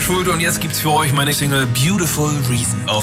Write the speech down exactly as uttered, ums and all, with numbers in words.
Schulte und jetzt gibt's für euch meine Single Beautiful Reason auf